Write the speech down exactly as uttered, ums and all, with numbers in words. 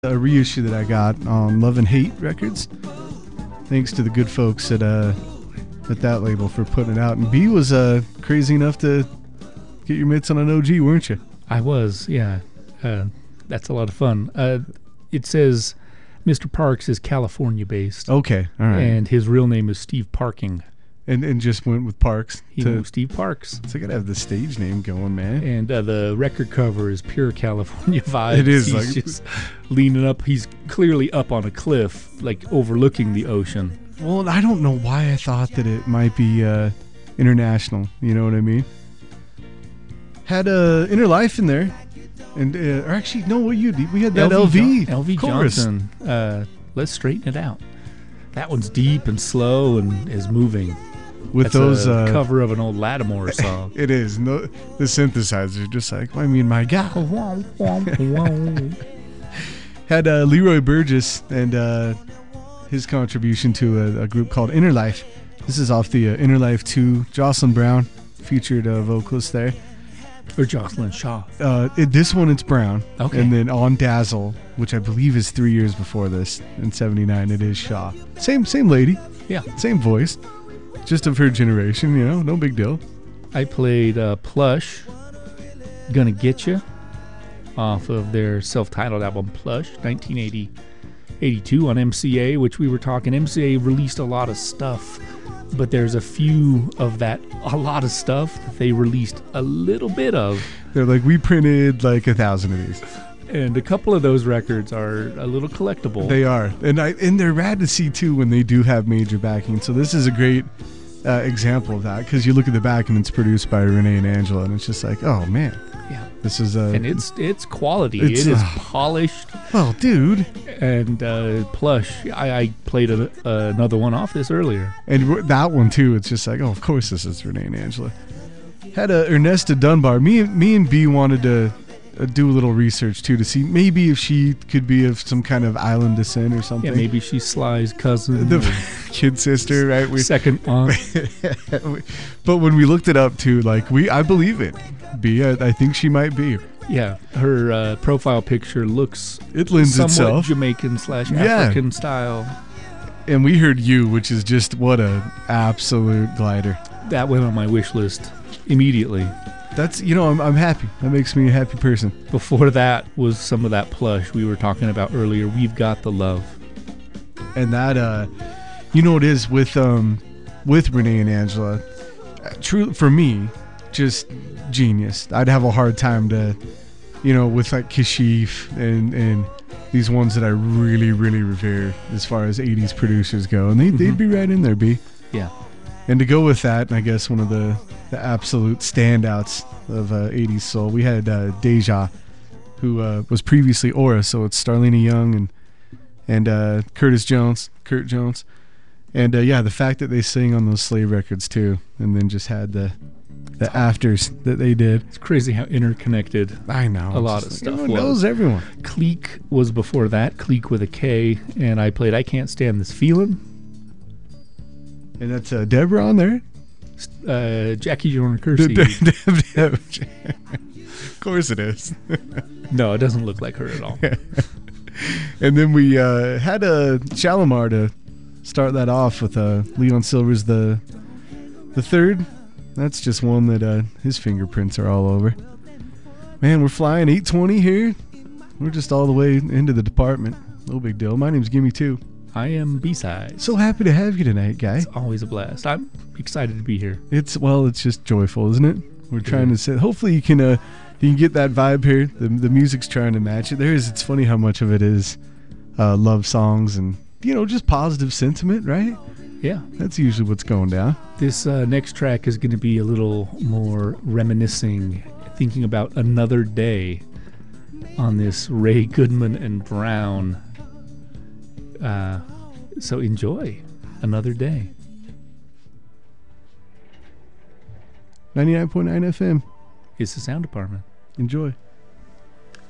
A reissue that I got on Love and Hate Records. Thanks to the good folks at uh at that label for putting it out. And B was uh crazy enough to get your mitts on an O G, weren't you? I was, yeah. Uh, that's a lot of fun. Uh, it says Mister Parks is California-based. Okay, all right. And his real name is Steve Parking. And and just went with Parks. He to, went with Steve Parks. So I gotta have the stage name going, man. And uh, the record cover is pure California vibes. It is. He's Like, just leaning up. He's clearly up on a cliff, like overlooking the ocean. Well, I don't know why I thought that it might be uh, international. You know what I mean? Had a uh, Inner Life in there, and uh, or actually, no, what you we had that L V, L V Johnson. Uh, let's straighten it out. That one's deep and slow and is moving. With That's those a uh, cover of an old Lattimore song. It is. No, the synthesizers are just like, I mean, my God. Had uh, Leroy Burgess and uh, his contribution to a, a group called Inner Life. This is off the uh, Inner Life two. Jocelyn Brown featured uh, vocalist there. Or Jocelyn Shaw. Uh, it, this one, it's Brown. Okay. And then on Dazzle, which I believe is three years before this, in seventy-nine, it is Shaw. Same, same lady. Yeah. Same voice. Just of her generation, you know, no big deal. I played uh, Plush, Gonna Get You, off of their self-titled album Plush, nineteen eighty, eighty-two on M C A, which we were talking. M C A released a lot of stuff, but there's a few of that, a lot of stuff that they released a little bit of. They're like, we printed like a thousand of these. And a couple of those records are a little collectible. They are. And I and they're rad to see, too, when they do have major backing. So this is a great uh, example of that, because you look at the back and it's produced by Renee and Angela, and it's just like, oh, man. Yeah. This is... Uh, and it's it's quality. It's, it is uh, polished. Well, dude. And uh, Plush, I, I played a, uh, another one off this earlier. And w- that one, too, it's just like, oh, of course this is Renee and Angela. Had a Ernesta Dunbar. Me, me and B wanted to... Uh, do a little research too to see maybe if she could be of some kind of island descent or something. Yeah, maybe she's Sly's cousin, the kid sister, right? We, second aunt. But when we looked it up too, like we, I believe it. B, I, I think she might be. Yeah, her uh, profile picture looks it lends somewhat itself Jamaican slash yeah. African style. And we heard You, which is just what a absolute glider. That went on my wish list immediately. That's, you know, I'm I'm happy. That makes me a happy person. Before that was some of that Plush we were talking about earlier. We've Got the Love. And that, uh, you know, it is with um, with Renee and Angela. Uh, true for me, just genius. I'd have a hard time to, you know, with like Kashif and and these ones that I really really revere as far as eighties producers go, and they mm-hmm. they'd be right in there, B. Yeah. And to go with that, I guess one of the, the absolute standouts of uh, eighties soul, we had uh, Deja, who uh, was previously Aura, so it's Starlina Young and and uh, Curtis Jones, Kurt Jones, and uh, yeah, the fact that they sing on those Slave records too, and then just had the the afters that they did. It's crazy how interconnected. I know a lot of like, stuff. Everyone knows everyone. Cleek was before that, Cleek with a K, and I played I Can't Stand This Feeling. And that's uh, Deborah on there? Uh, Jackie Joyner Kersey. Of course it is. No, it doesn't look like her at all. And then we uh, had a Shalimar to start that off with uh, Leon Silver's the the third. That's just one that uh, his fingerprints are all over. Man, we're flying eight twenty here. We're just all the way into the department. No big deal. My name's Gimme Two. I am B-Side. So happy to have you tonight, guy. It's always a blast. I'm excited to be here. It's well, it's just joyful, isn't it? We're trying yeah. to say. Hopefully, you can uh, you can get that vibe here. The the music's trying to match it. There is. It's funny how much of it is uh, love songs and you know just positive sentiment, right? Yeah, that's usually what's going down. This uh, next track is going to be a little more reminiscing, thinking about another day on this Ray Goodman and Brown. Uh, so enjoy another day. ninety-nine point nine F M. It's the sound department. Enjoy.